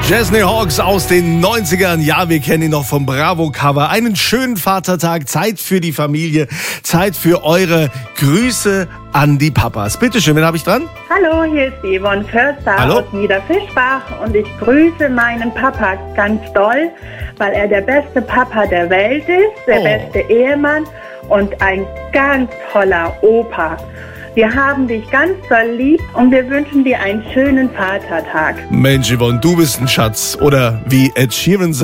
Chesney Hawkes aus den 90ern. Ja, wir kennen ihn noch vom Bravo-Cover. Einen schönen Vatertag, Zeit für die Familie, Zeit für eure Grüße an die Papas. Bitte schön, wen habe ich dran? Hallo, hier ist Yvonne Förster aus Niederfischbach und ich grüße meinen Papa ganz doll, weil er der beste Papa der Welt ist, der beste Ehemann und ein ganz toller Opa. Wir haben dich ganz doll lieb und wir wünschen dir einen schönen Vatertag. Mensch, Yvonne, du bist ein Schatz. Oder wie Ed Sheeran sagt.